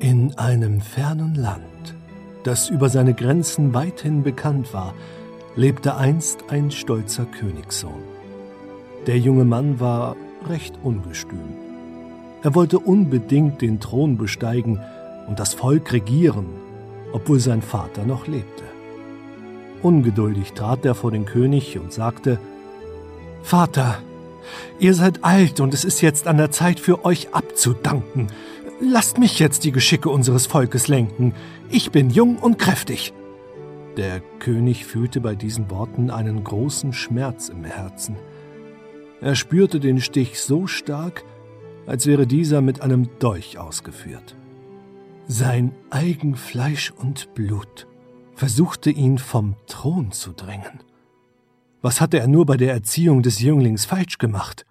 In einem fernen Land, das über seine Grenzen weithin bekannt war, lebte einst ein stolzer Königssohn. Der junge Mann war recht ungestüm. Er wollte unbedingt den Thron besteigen und das Volk regieren, obwohl sein Vater noch lebte. Ungeduldig trat er vor den König und sagte: »Vater, ihr seid alt und es ist jetzt an der Zeit für euch abzudanken. Lasst mich jetzt die Geschicke unseres Volkes lenken. Ich bin jung und kräftig.« Der König fühlte bei diesen Worten einen großen Schmerz im Herzen. Er spürte den Stich so stark, als wäre dieser mit einem Dolch ausgeführt. Sein eigen Fleisch und Blut versuchte ihn vom Thron zu drängen. Was hatte er nur bei der Erziehung des Jünglings falsch gemacht?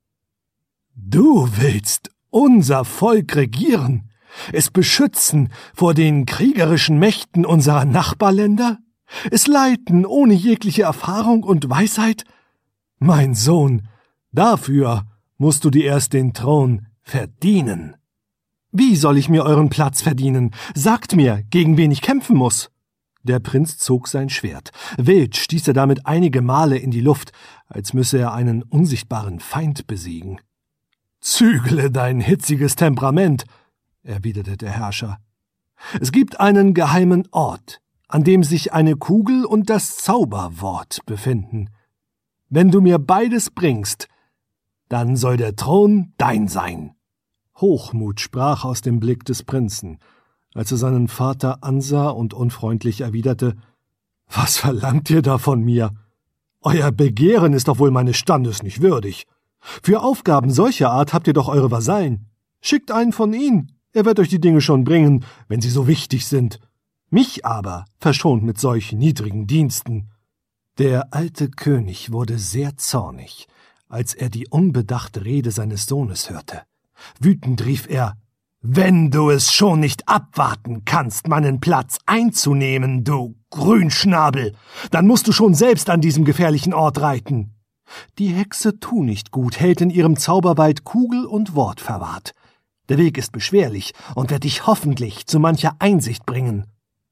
»Du willst unser Volk regieren, es beschützen vor den kriegerischen Mächten unserer Nachbarländer, es leiten ohne jegliche Erfahrung und Weisheit? Mein Sohn, dafür musst du dir erst den Thron verdienen. Wie soll ich mir euren Platz verdienen? Sagt mir, gegen wen ich kämpfen muss.« Der Prinz zog sein Schwert. Wild stieß er damit einige Male in die Luft, als müsse er einen unsichtbaren Feind besiegen. »Zügle dein hitziges Temperament«, erwiderte der Herrscher. »Es gibt einen geheimen Ort, an dem sich eine Kugel und das Zauberwort befinden. Wenn du mir beides bringst, dann soll der Thron dein sein.« Hochmut sprach aus dem Blick des Prinzen, als er seinen Vater ansah und unfreundlich erwiderte: »Was verlangt ihr da von mir? Euer Begehren ist doch wohl meines Standes nicht würdig. Für Aufgaben solcher Art habt ihr doch eure Vasallen. Schickt einen von ihnen, er wird euch die Dinge schon bringen, wenn sie so wichtig sind. Mich aber verschont mit solch niedrigen Diensten.« Der alte König wurde sehr zornig, als er die unbedachte Rede seines Sohnes hörte. Wütend rief er: »Wenn du es schon nicht abwarten kannst, meinen Platz einzunehmen, du Grünschnabel, dann musst du schon selbst an diesem gefährlichen Ort reiten. Die Hexe Tunichtgut hält in ihrem Zauberwald Kugel und Wort verwahrt. Der Weg ist beschwerlich und wird dich hoffentlich zu mancher Einsicht bringen.«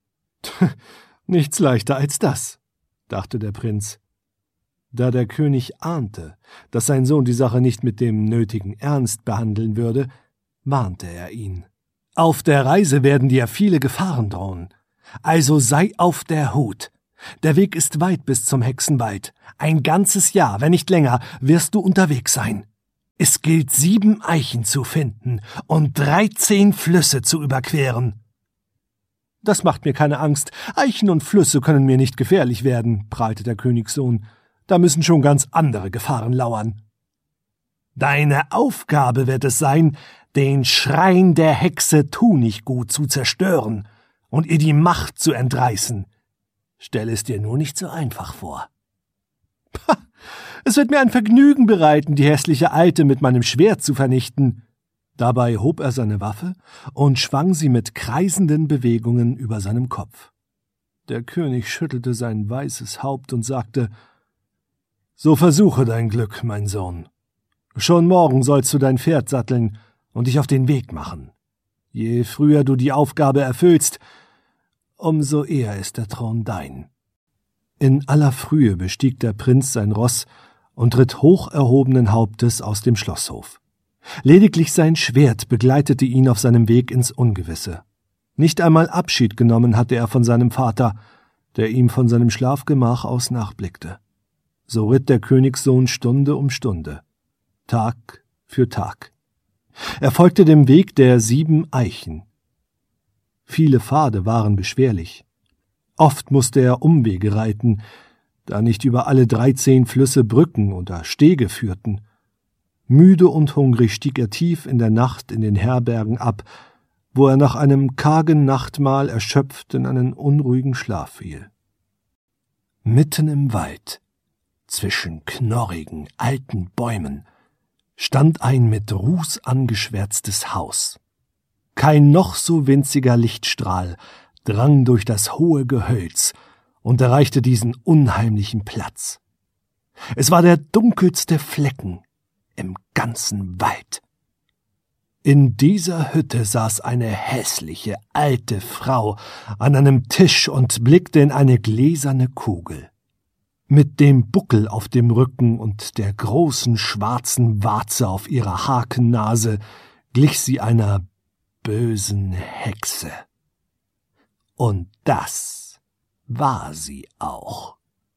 »Nichts leichter als das«, dachte der Prinz. Da der König ahnte, dass sein Sohn die Sache nicht mit dem nötigen Ernst behandeln würde, warnte er ihn. »Auf der Reise werden dir viele Gefahren drohen. Also sei auf der Hut. Der Weg ist weit bis zum Hexenwald. Ein ganzes Jahr, wenn nicht länger, wirst du unterwegs sein. Es gilt 7 Eichen zu finden und 13 Flüsse zu überqueren.« »Das macht mir keine Angst. Eichen und Flüsse können mir nicht gefährlich werden«, prahlte der Königssohn. »Da müssen schon ganz andere Gefahren lauern.« »Deine Aufgabe wird es sein, den Schrein der Hexe Tunichtgut zu zerstören und ihr die Macht zu entreißen. Stell es dir nur nicht so einfach vor.« »Pah, es wird mir ein Vergnügen bereiten, die hässliche Alte mit meinem Schwert zu vernichten.« Dabei hob er seine Waffe und schwang sie mit kreisenden Bewegungen über seinem Kopf. Der König schüttelte sein weißes Haupt und sagte: »So versuche dein Glück, mein Sohn. Schon morgen sollst du dein Pferd satteln und dich auf den Weg machen. Je früher du die Aufgabe erfüllst, umso eher ist der Thron dein.« In aller Frühe bestieg der Prinz sein Ross und ritt hoch erhobenen Hauptes aus dem Schlosshof. Lediglich sein Schwert begleitete ihn auf seinem Weg ins Ungewisse. Nicht einmal Abschied genommen hatte er von seinem Vater, der ihm von seinem Schlafgemach aus nachblickte. So ritt der Königssohn Stunde um Stunde, Tag für Tag. Er folgte dem Weg der 7 Eichen. Viele Pfade waren beschwerlich. Oft musste er Umwege reiten, da nicht über alle 13 Flüsse Brücken oder Stege führten. Müde und hungrig stieg er tief in der Nacht in den Herbergen ab, wo er nach einem kargen Nachtmahl erschöpft in einen unruhigen Schlaf fiel. Mitten im Wald, zwischen knorrigen, alten Bäumen, stand ein mit Ruß angeschwärztes Haus. Kein noch so winziger Lichtstrahl drang durch das hohe Gehölz und erreichte diesen unheimlichen Platz. Es war der dunkelste Flecken im ganzen Wald. In dieser Hütte saß eine hässliche, alte Frau an einem Tisch und blickte in eine gläserne Kugel. Mit dem Buckel auf dem Rücken und der großen schwarzen Warze auf ihrer Hakennase glich sie einer bösen Hexe. Und das war sie auch.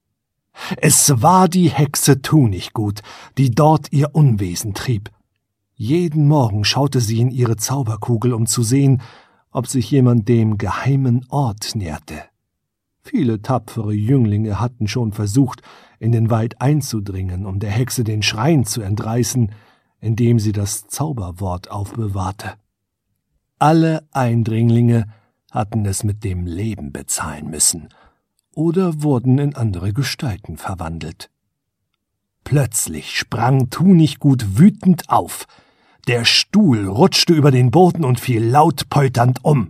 Es war die Hexe Tunichgut, die dort ihr Unwesen trieb. Jeden Morgen schaute sie in ihre Zauberkugel, um zu sehen, ob sich jemand dem geheimen Ort näherte. Viele tapfere Jünglinge hatten schon versucht, in den Wald einzudringen, um der Hexe den Schrein zu entreißen, in dem sie das Zauberwort aufbewahrte. Alle Eindringlinge hatten es mit dem Leben bezahlen müssen oder wurden in andere Gestalten verwandelt. Plötzlich sprang Tunichgut wütend auf. Der Stuhl rutschte über den Boden und fiel laut polternd um.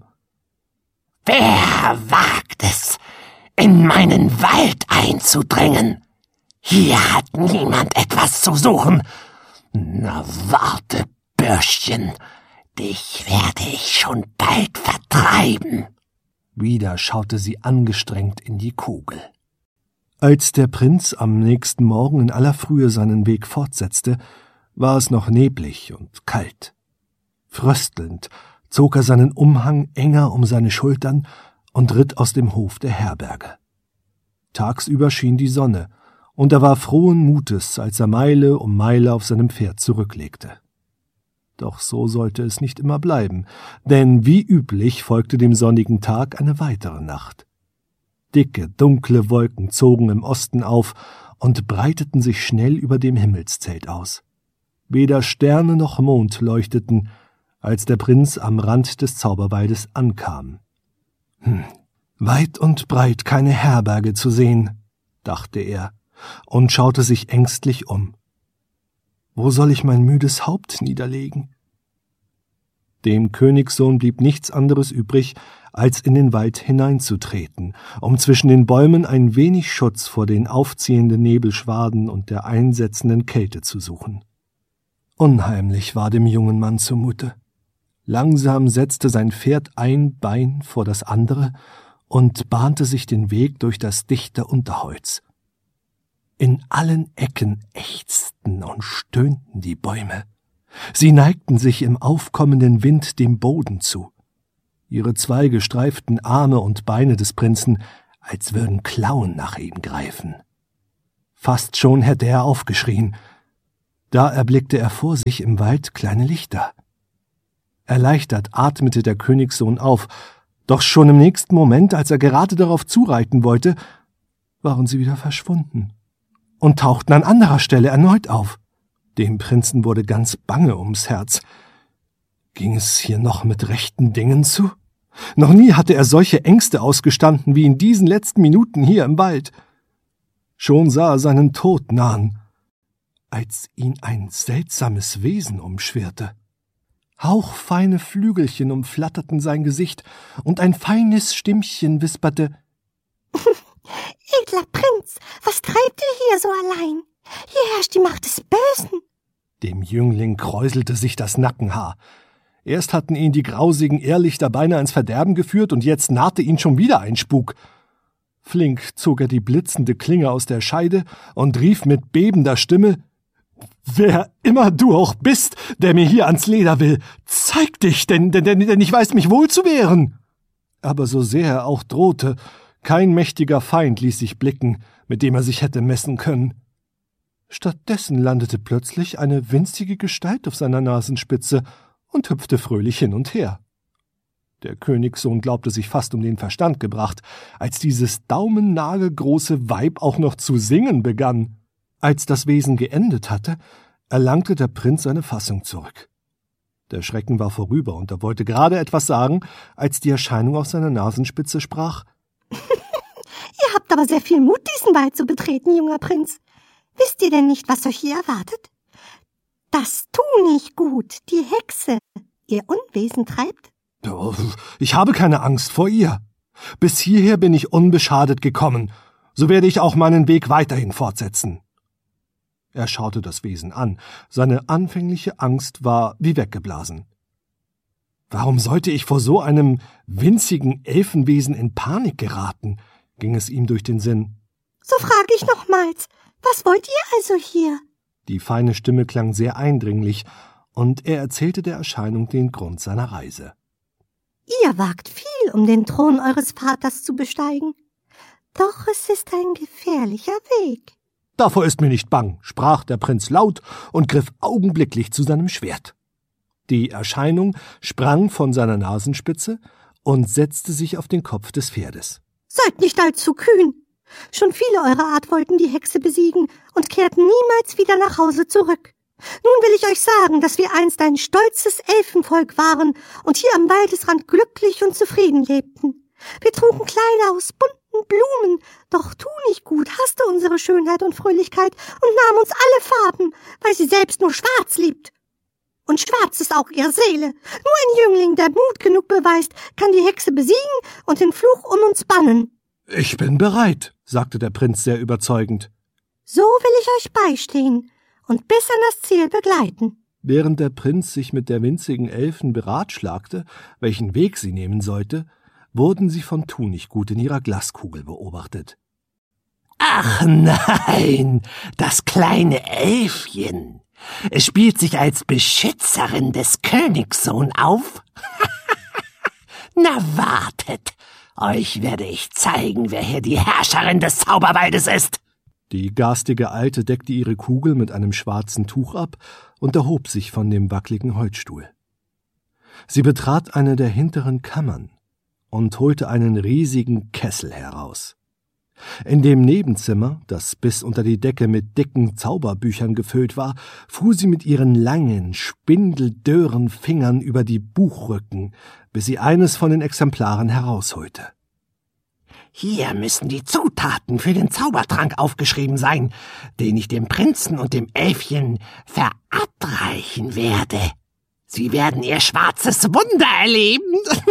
»Wer wagt es, in meinen Wald einzudringen? Hier hat niemand etwas zu suchen. Na warte, Bürschchen, dich werde ich schon bald vertreiben.« Wieder schaute sie angestrengt in die Kugel. Als der Prinz am nächsten Morgen in aller Frühe seinen Weg fortsetzte, war es noch neblig und kalt. Fröstelnd zog er seinen Umhang enger um seine Schultern und ritt aus dem Hof der Herberge. Tagsüber schien die Sonne, und er war frohen Mutes, als er Meile um Meile auf seinem Pferd zurücklegte. Doch so sollte es nicht immer bleiben, denn wie üblich folgte dem sonnigen Tag eine weitere Nacht. Dicke, dunkle Wolken zogen im Osten auf und breiteten sich schnell über dem Himmelszelt aus. Weder Sterne noch Mond leuchteten, als der Prinz am Rand des Zauberwaldes ankam. Weit und breit keine Herberge zu sehen, dachte er, und schaute sich ängstlich um. Wo soll ich mein müdes Haupt niederlegen? Dem Königssohn blieb nichts anderes übrig, als in den Wald hineinzutreten, um zwischen den Bäumen ein wenig Schutz vor den aufziehenden Nebelschwaden und der einsetzenden Kälte zu suchen. Unheimlich war dem jungen Mann zumute. Langsam setzte sein Pferd ein Bein vor das andere und bahnte sich den Weg durch das dichte Unterholz. In allen Ecken ächzten und stöhnten die Bäume. Sie neigten sich im aufkommenden Wind dem Boden zu. Ihre Zweige streiften Arme und Beine des Prinzen, als würden Klauen nach ihm greifen. Fast schon hätte er aufgeschrien. Da erblickte er vor sich im Wald kleine Lichter. Erleichtert atmete der Königssohn auf, doch schon im nächsten Moment, als er gerade darauf zureiten wollte, waren sie wieder verschwunden und tauchten an anderer Stelle erneut auf. Dem Prinzen wurde ganz bange ums Herz. Ging es hier noch mit rechten Dingen zu? Noch nie hatte er solche Ängste ausgestanden wie in diesen letzten Minuten hier im Wald. Schon sah er seinen Tod nahen, als ihn ein seltsames Wesen umschwirrte. Hauchfeine Flügelchen umflatterten sein Gesicht, und ein feines Stimmchen wisperte: »Edler Prinz, was treibt ihr hier so allein? Hier herrscht die Macht des Bösen.« Dem Jüngling kräuselte sich das Nackenhaar. Erst hatten ihn die grausigen Irrlichter beinahe ins Verderben geführt, und jetzt nahte ihn schon wieder ein Spuk. Flink zog er die blitzende Klinge aus der Scheide und rief mit bebender Stimme: »Wer immer du auch bist, der mir hier ans Leder will, zeig dich, denn ich weiß mich wohl zu wehren!« Aber so sehr er auch drohte, kein mächtiger Feind ließ sich blicken, mit dem er sich hätte messen können. Stattdessen landete plötzlich eine winzige Gestalt auf seiner Nasenspitze und hüpfte fröhlich hin und her. Der Königssohn glaubte sich fast um den Verstand gebracht, als dieses daumennagelgroße Weib auch noch zu singen begann. Als das Wesen geendet hatte, erlangte der Prinz seine Fassung zurück. Der Schrecken war vorüber, und er wollte gerade etwas sagen, als die Erscheinung auf seiner Nasenspitze sprach: »Ihr habt aber sehr viel Mut, diesen Wald zu betreten, junger Prinz. Wisst ihr denn nicht, was euch hier erwartet? Das Tunichgut, die Hexe, ihr Unwesen treibt?« »Ich habe keine Angst vor ihr. Bis hierher bin ich unbeschadet gekommen. So werde ich auch meinen Weg weiterhin fortsetzen.« Er schaute das Wesen an. Seine anfängliche Angst war wie weggeblasen. Warum sollte ich vor so einem winzigen Elfenwesen in Panik geraten, ging es ihm durch den Sinn. So frage ich nochmals, was wollt ihr also hier? Die feine Stimme klang sehr eindringlich, und er erzählte der Erscheinung den Grund seiner Reise. Ihr wagt viel, um den Thron eures Vaters zu besteigen. Doch es ist ein gefährlicher Weg. Davor ist mir nicht bang, sprach der Prinz laut und griff augenblicklich zu seinem Schwert. Die Erscheinung sprang von seiner Nasenspitze und setzte sich auf den Kopf des Pferdes. Seid nicht allzu kühn. Schon viele eurer Art wollten die Hexe besiegen und kehrten niemals wieder nach Hause zurück. Nun will ich euch sagen, dass wir einst ein stolzes Elfenvolk waren und hier am Waldesrand glücklich und zufrieden lebten. Wir trugen Kleider aus bunten Blumen, doch Tunichtgut hasste unsere Schönheit und Fröhlichkeit und nahm uns alle Farben, weil sie selbst nur schwarz liebt. Und schwarz ist auch ihre Seele. Nur ein Jüngling, der Mut genug beweist, kann die Hexe besiegen und den Fluch um uns bannen. »Ich bin bereit«, sagte der Prinz sehr überzeugend. »So will ich euch beistehen und bis an das Ziel begleiten.« Während der Prinz sich mit der winzigen Elfen beratschlagte, welchen Weg sie nehmen sollte, wurden sie von Tunichtgut in ihrer Glaskugel beobachtet. »Ach nein, das kleine Elfchen. Es spielt sich als Beschützerin des Königssohn auf? Na wartet, euch werde ich zeigen, wer hier die Herrscherin des Zauberwaldes ist.« Die garstige Alte deckte ihre Kugel mit einem schwarzen Tuch ab und erhob sich von dem wackligen Holzstuhl. Sie betrat eine der hinteren Kammern und holte einen riesigen Kessel heraus. In dem Nebenzimmer, das bis unter die Decke mit dicken Zauberbüchern gefüllt war, fuhr sie mit ihren langen, spindeldürren Fingern über die Buchrücken, bis sie eines von den Exemplaren herausholte. »Hier müssen die Zutaten für den Zaubertrank aufgeschrieben sein, den ich dem Prinzen und dem Elfchen verabreichen werde. Sie werden ihr schwarzes Wunder erleben.«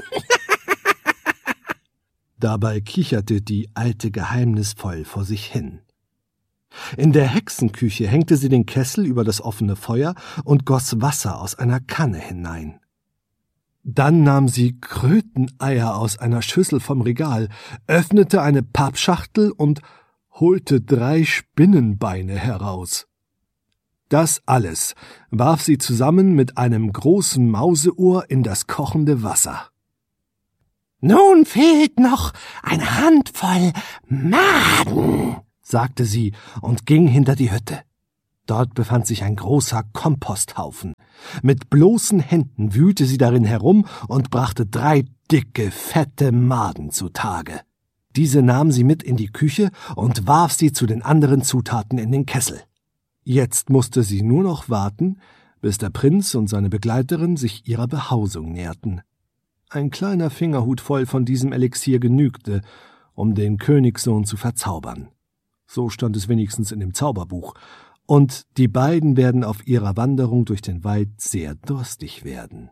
Dabei kicherte die Alte geheimnisvoll vor sich hin. In der Hexenküche hängte sie den Kessel über das offene Feuer und goss Wasser aus einer Kanne hinein. Dann nahm sie Kröteneier aus einer Schüssel vom Regal, öffnete eine Pappschachtel und holte 3 Spinnenbeine heraus. Das alles warf sie zusammen mit einem großen Mauseohr in das kochende Wasser. »Nun fehlt noch eine Handvoll Maden«, sagte sie und ging hinter die Hütte. Dort befand sich ein großer Komposthaufen. Mit bloßen Händen wühlte sie darin herum und brachte 3 dicke, fette Maden zutage. Diese nahm sie mit in die Küche und warf sie zu den anderen Zutaten in den Kessel. Jetzt musste sie nur noch warten, bis der Prinz und seine Begleiterin sich ihrer Behausung näherten. Ein kleiner Fingerhut voll von diesem Elixier genügte, um den Königssohn zu verzaubern. So stand es wenigstens in dem Zauberbuch. Und die beiden werden auf ihrer Wanderung durch den Wald sehr durstig werden.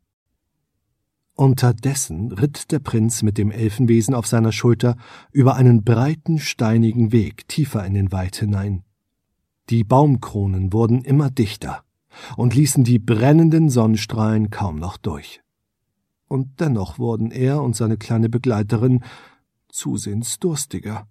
Unterdessen ritt der Prinz mit dem Elfenwesen auf seiner Schulter über einen breiten, steinigen Weg tiefer in den Wald hinein. Die Baumkronen wurden immer dichter und ließen die brennenden Sonnenstrahlen kaum noch durch. Und dennoch wurden er und seine kleine Begleiterin zusehends durstiger.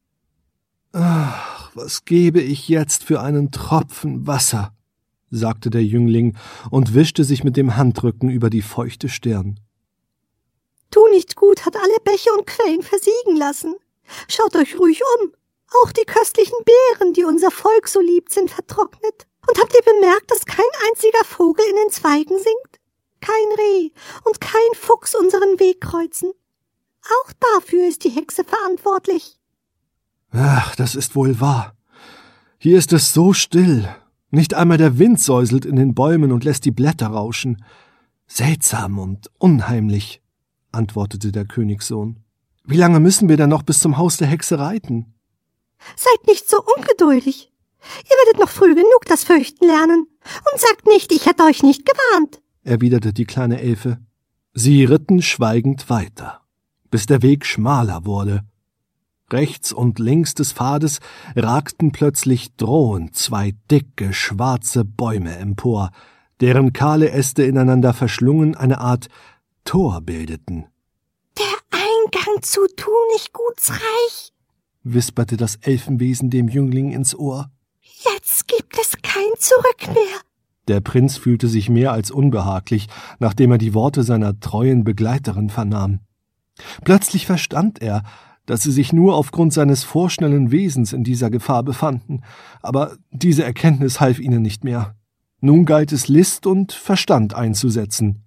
»Ach, was gebe ich jetzt für einen Tropfen Wasser«, sagte der Jüngling und wischte sich mit dem Handrücken über die feuchte Stirn. Tunichtgut hat alle Bäche und Quellen versiegen lassen. Schaut euch ruhig um. Auch die köstlichen Beeren, die unser Volk so liebt, sind vertrocknet. Und habt ihr bemerkt, dass kein einziger Vogel in den Zweigen singt? Kein Reh und kein Fuchs unseren Weg kreuzen. Auch dafür ist die Hexe verantwortlich. Ach, das ist wohl wahr. Hier ist es so still. Nicht einmal der Wind säuselt in den Bäumen und lässt die Blätter rauschen. Seltsam und unheimlich, antwortete der Königssohn. Wie lange müssen wir denn noch bis zum Haus der Hexe reiten? Seid nicht so ungeduldig. Ihr werdet noch früh genug das Fürchten lernen. Und sagt nicht, ich hätte euch nicht gewarnt, erwiderte die kleine Elfe. Sie ritten schweigend weiter, bis der Weg schmaler wurde. Rechts und links des Pfades ragten plötzlich drohend 2 dicke, schwarze Bäume empor, deren kahle Äste ineinander verschlungen eine Art Tor bildeten. »Der Eingang zu Tunichgutsreich«, wisperte das Elfenwesen dem Jüngling ins Ohr. »Jetzt gibt es kein Zurück mehr.« Der Prinz fühlte sich mehr als unbehaglich, nachdem er die Worte seiner treuen Begleiterin vernahm. Plötzlich verstand er, dass sie sich nur aufgrund seines vorschnellen Wesens in dieser Gefahr befanden, aber diese Erkenntnis half ihnen nicht mehr. Nun galt es, List und Verstand einzusetzen.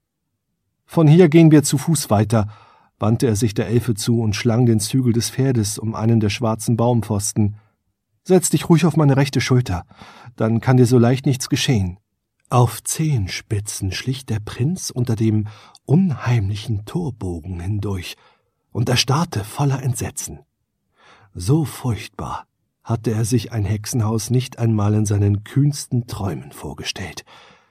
»Von hier gehen wir zu Fuß weiter«, wandte er sich der Elfe zu und schlang den Zügel des Pferdes um einen der schwarzen Baumpfosten. »Setz dich ruhig auf meine rechte Schulter, dann kann dir so leicht nichts geschehen.« Auf Zehenspitzen schlich der Prinz unter dem unheimlichen Torbogen hindurch und erstarrte voller Entsetzen. So furchtbar hatte er sich ein Hexenhaus nicht einmal in seinen kühnsten Träumen vorgestellt.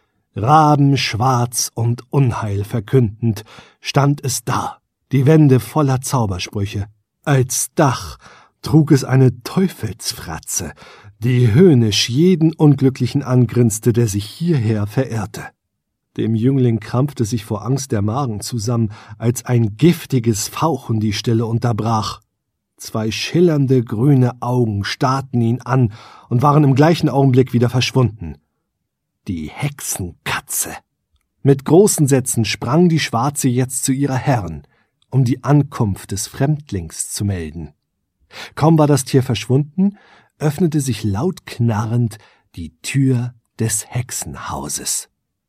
Rabenschwarz und Unheil verkündend stand es da, die Wände voller Zaubersprüche. Als Dach trug es eine Teufelsfratze, die höhnisch jeden Unglücklichen angrinste, der sich hierher verirrte. Dem Jüngling krampfte sich vor Angst der Magen zusammen, als ein giftiges Fauchen die Stille unterbrach. 2 schillernde grüne Augen starrten ihn an und waren im gleichen Augenblick wieder verschwunden. Die Hexenkatze. Mit großen Sätzen sprang die Schwarze jetzt zu ihrer Herrin, um die Ankunft des Fremdlings zu melden. Kaum war das Tier verschwunden, öffnete sich laut knarrend die Tür des Hexenhauses.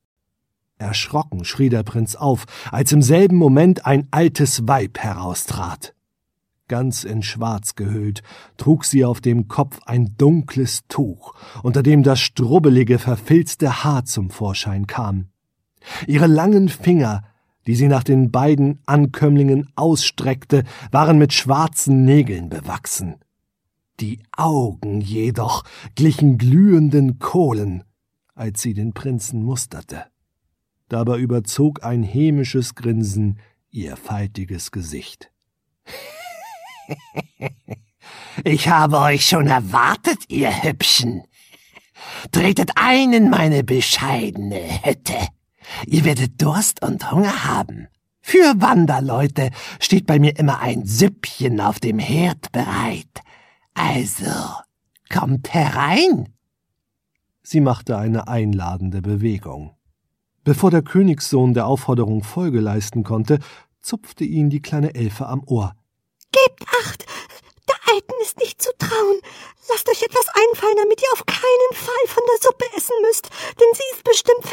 Erschrocken schrie der Prinz auf, als im selben Moment ein altes Weib heraustrat. Ganz in Schwarz gehüllt, trug sie auf dem Kopf ein dunkles Tuch, unter dem das strubbelige, verfilzte Haar zum Vorschein kam. Ihre langen Finger, die sie nach den beiden Ankömmlingen ausstreckte, waren mit schwarzen Nägeln bewachsen. Die Augen jedoch glichen glühenden Kohlen, als sie den Prinzen musterte. Dabei überzog ein hämisches Grinsen ihr faltiges Gesicht. »Ich habe euch schon erwartet, ihr Hübschen. Tretet ein in meine bescheidene Hütte. Ihr werdet Durst und Hunger haben. Für Wanderleute steht bei mir immer ein Süppchen auf dem Herd bereit. Also, kommt herein!« Sie machte eine einladende Bewegung. Bevor der Königssohn der Aufforderung Folge leisten konnte, zupfte ihn die kleine Elfe am Ohr. »Gebt Acht, der Alten ist nicht zu trauen. Lasst euch etwas einfallen, damit ihr auf keinen Fall von der Suppe essen müsst, denn sie ist bestimmt